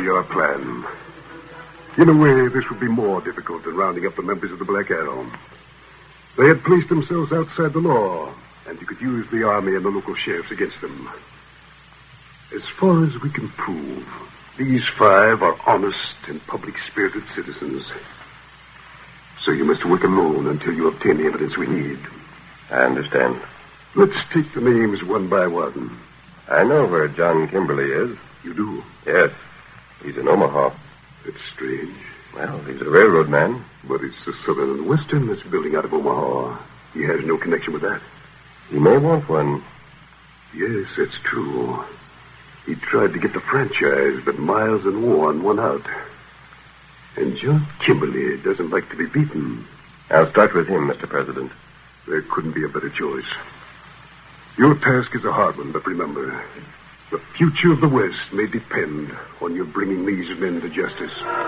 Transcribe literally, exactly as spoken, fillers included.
your plan. In a way, this would be more difficult than rounding up the members of the Black Arrow. They had placed themselves outside the law, and you could use the army and the local sheriffs against them. As far as we can prove, these five are honest and public-spirited citizens. So you must work alone until you obtain the evidence we need. I understand. Let's take the names one by one. I know where John Kimberly is. You do? Yes. He's in Omaha. That's strange. Well, he's a railroad man. But it's the Southern and Western that's building out of Omaha. He has no connection with that. He may want one. Yes, that's true. He tried to get the franchise, but Miles and Warren won out. And John Kimberly doesn't like to be beaten. I'll start with him, Mister President. There couldn't be a better choice. Your task is a hard one, but remember, the future of the West may depend on your bringing these men to justice.